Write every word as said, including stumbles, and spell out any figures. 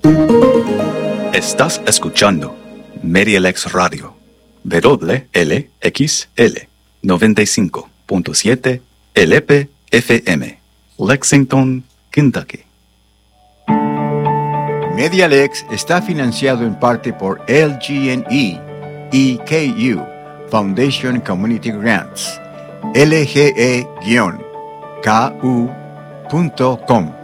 Estás escuchando MediaLex Radio, W L X L noventa y cinco punto siete L P F M, Lexington, Kentucky. MediaLex está financiado en parte por L G N E y K U, Foundation Community Grants, L G E K U punto com.